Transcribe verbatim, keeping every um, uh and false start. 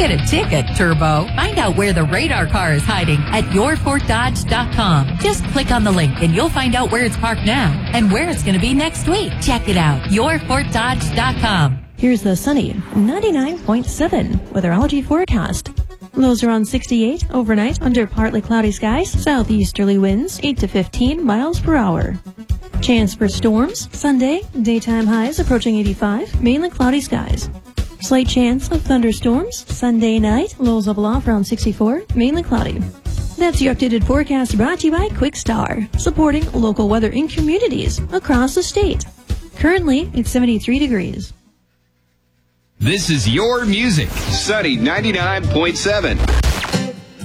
get a ticket, Turbo. Find out where the radar car is hiding at your fort dodge dot com. Just click on the link and you'll find out where it's parked now and where it's going to be next week. Check it out, your fort dodge dot com. Here's the sunny ninety-nine point seven weatherology forecast. Lows around sixty-eight overnight under partly cloudy skies, southeasterly winds eight to fifteen miles per hour. Chance for storms Sunday, daytime highs approaching eighty-five, mainly cloudy skies. Slight chance of thunderstorms Sunday night, lows level off around sixty-four, mainly cloudy. That's your updated forecast brought to you by Quickstar, supporting local weather in communities across the state. Currently, it's seventy-three degrees. This is your music. Sunny ninety-nine point seven.